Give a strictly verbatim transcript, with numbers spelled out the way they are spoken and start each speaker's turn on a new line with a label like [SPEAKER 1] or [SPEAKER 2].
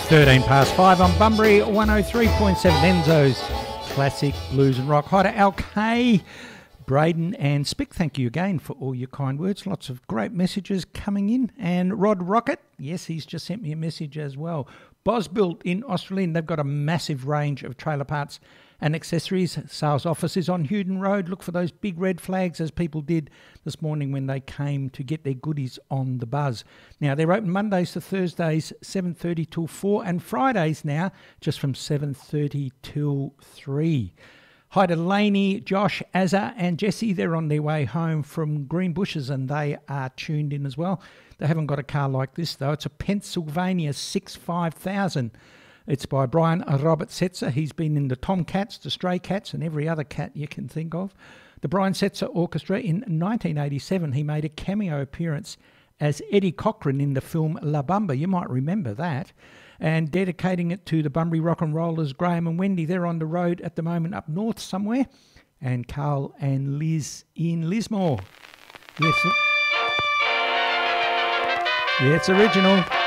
[SPEAKER 1] thirteen past five on Bunbury one oh three point seven Enzo's Classic Blues and Rock. Hi to Al K, Braden and Spick. Thank you again for all your kind words. Lots of great messages coming in. And Rod Rocket, yes, he's just sent me a message as well. Bosbuilt in Australian, they've got a massive range of trailer parts and accessories. Sales office is on Hewden Road. Look for those big red flags as people did this morning when they came to get their goodies on the buzz. Now, they're open Mondays to Thursdays, seven thirty till four, and Fridays now just from seven thirty till three. Hi to Laney, Josh, Azza and Jesse. They're on their way home from Greenbushes and they are tuned in as well. They haven't got a car like this though. It's a Pennsylvania six five thousand. It's by Brian Robert Setzer. He's been in the Tomcats, the Stray Cats and every other cat you can think of. The Brian Setzer Orchestra in nineteen eighty-seven. He made a cameo appearance as Eddie Cochran in the film La Bamba. You might remember that. And dedicating it to the Bunbury Rock and Rollers, Graham and Wendy. They're on the road at the moment up north somewhere. And Carl and Liz in Lismore. Yes, yeah, it's original.